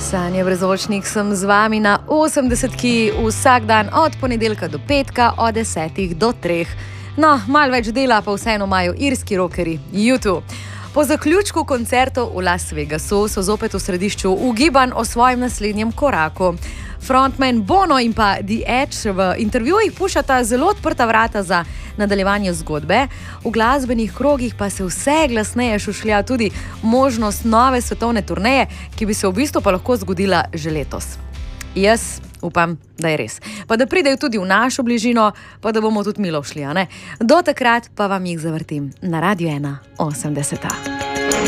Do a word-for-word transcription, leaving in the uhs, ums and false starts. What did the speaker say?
Sanja Brezočnik sem z vami na osemdesetki vsak dan od ponedeljka do petka od desetih do treh. No, malo več dela pa vseeno imajo irski rockerji U dva. Po zaključku koncertov v Las Vegasu so zopet v središču ugibanj o svojem naslednjem koraku. Frontman Bono in pa The Edge v intervjujih puščata zelo odprta vrata za nadaljevanje zgodbe. V glasbenih krogih pa se vse glasneje šušlja tudi možnost nove svetovne turneje, ki bi se v bistvu pa lahko zgodila že letos. Jaz upam, da je res. Pa da pridejo tudi v našo bližino, pa da bomo tudi milo šli, a ne? Do takrat pa vam jih zavrtim na Radio ena osemdeseta.